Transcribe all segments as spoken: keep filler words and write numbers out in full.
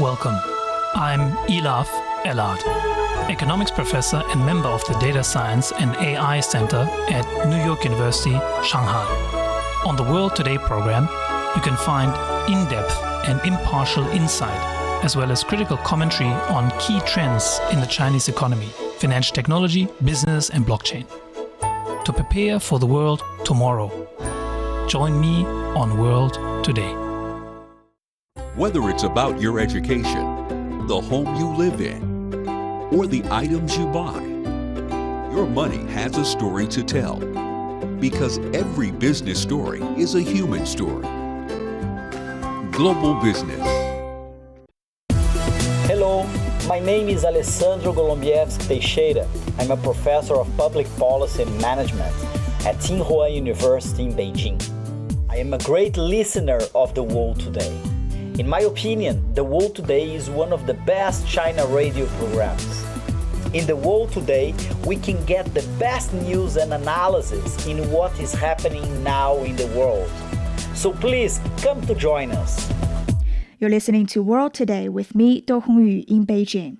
Welcome. I'm Elaf Elad, economics professor and member of the Data Science and A I Center at New York University, Shanghai. On the World Today program, you can find in-depth and impartial insight, as well as critical commentary on key trends in the Chinese economy, financial technology, business, and blockchain. To prepare for the world tomorrow, join me on World Today. Whether it's about your education, the home you live in, or the items you buy, your money has a story to tell. Because every business story is a human story. Global Business. Hello, my name is Alessandro Golombieski Teixeira. I'm a professor of public policy and management at Tsinghua University in Beijing. I am a great listener of The World Today. In my opinion, The World Today is one of the best China radio programs. In The World Today, we can get the best news and analysis in what is happening now in the world. So please come to join us. You're listening to World Today with me, Do Hongyu, in Beijing.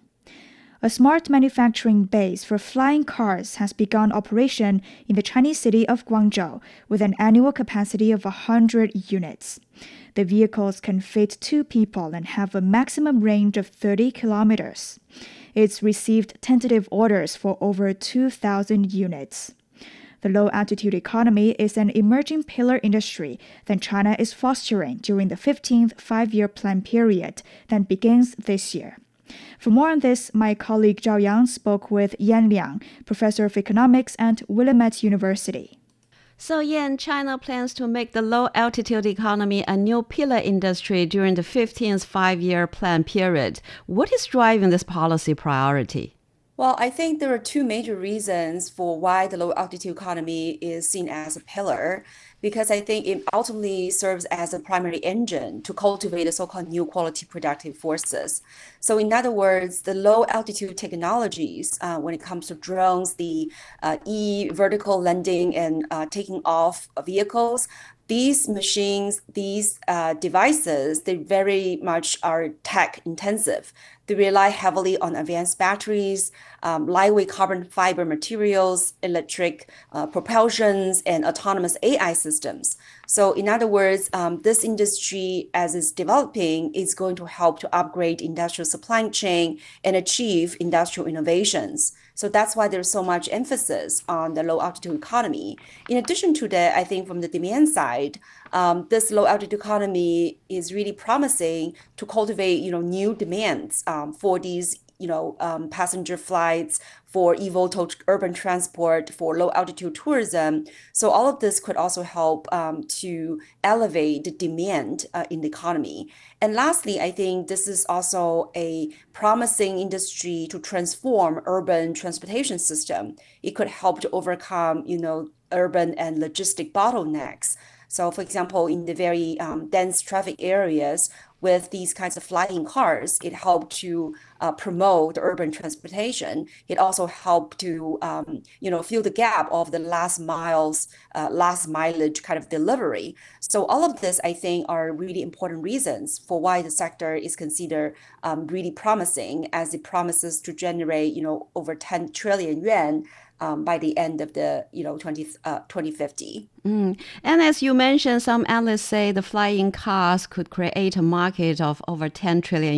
A smart manufacturing base for flying cars has begun operation in the Chinese city of Guangzhou with an annual capacity of one hundred units. The vehicles can fit two people and have a maximum range of thirty kilometers. It's received tentative orders for over two thousand units. The low-altitude economy is an emerging pillar industry that China is fostering during the fifteenth Five-Year Plan period that begins this year. For more on this, my colleague Zhao Yang spoke with Yan Liang, professor of economics at Willamette University. So Yan, China plans to make the low-altitude economy a new pillar industry during the fifteenth Five-Year Plan period. What is driving this policy priority? Well, I think there are two major reasons for why the low-altitude economy is seen as a pillar, because I think it ultimately serves as a primary engine to cultivate the so-called new quality productive forces. So in other words, the low-altitude technologies, uh, when it comes to drones, the uh, e-vertical landing and uh, taking off vehicles, these machines, these uh, devices, they very much are tech intensive. They rely heavily on advanced batteries, um, lightweight carbon fiber materials, electric uh, propulsions, and autonomous A I systems. So in other words, um, this industry, as it's developing, is going to help to upgrade industrial supply chain and achieve industrial innovations. So that's why there's so much emphasis on the low-altitude economy. In addition to that, I think from the demand side, um, this low-altitude economy is really promising to cultivate, you know, new demands um, for these, you know, um, passenger flights, for eVTOL urban transport, for low-altitude tourism. So all of this could also help um, to elevate the demand uh, in the economy. And lastly, I think this is also a promising industry to transform urban transportation system. It could help to overcome, you know, urban and logistic bottlenecks. So for example, in the very um, dense traffic areas, with these kinds of flying cars, it helped to uh, promote urban transportation. It also helped to, um, you know, fill the gap of the last miles, uh, last mileage kind of delivery. So all of this, I think, are really important reasons for why the sector is considered um, really promising, as it promises to generate, you know, over ten trillion yuan Um, by the end of the, you know, twenty fifty. Mm. And as you mentioned, some analysts say the flying cars could create a market of over ten trillion